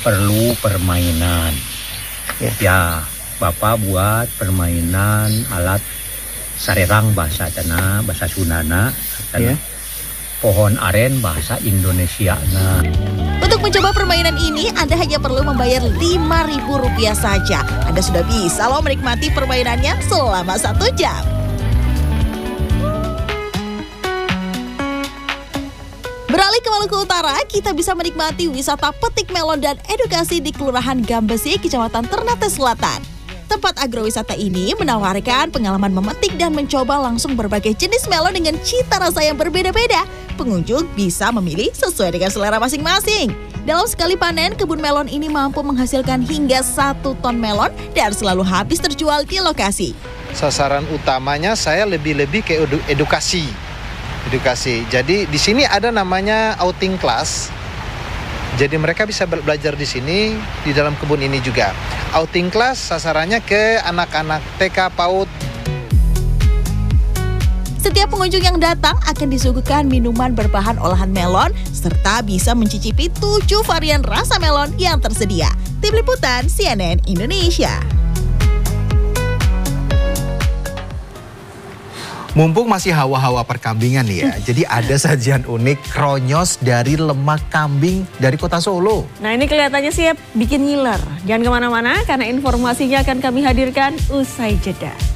perlu permainan. Ya, Bapak buat permainan alat sarerang bahasa Cana, bahasa Sundana, pohon aren bahasa Indonesia. Untuk mencoba permainan ini, Anda hanya perlu membayar Rp5.000 saja. Anda sudah bisa loh menikmati permainannya selama 1 jam. Beralih ke Maluku Utara, kita bisa menikmati wisata petik melon dan edukasi di Kelurahan Gambesi, Kecamatan Ternate Selatan. Tempat agrowisata ini menawarkan pengalaman memetik dan mencoba langsung berbagai jenis melon dengan cita rasa yang berbeda-beda. Pengunjung bisa memilih sesuai dengan selera masing-masing. Dalam sekali panen, kebun melon ini mampu menghasilkan hingga 1 ton melon dan selalu habis terjual di lokasi. Sasaran utamanya saya lebih ke edukasi. Jadi di sini ada namanya outing class. Jadi mereka bisa belajar di sini, di dalam kebun ini juga. Outing class sasarannya ke anak-anak TK PAUD. Setiap pengunjung yang datang akan disuguhkan minuman berbahan olahan melon serta bisa mencicipi 7 varian rasa melon yang tersedia. Tim Liputan CNN Indonesia. Mumpung masih hawa-hawa perkambingan nih ya, jadi ada sajian unik kronyos dari lemak kambing dari kota Solo. Nah ini kelihatannya sih ya bikin ngiler. Jangan kemana-mana karena informasinya akan kami hadirkan usai jeda.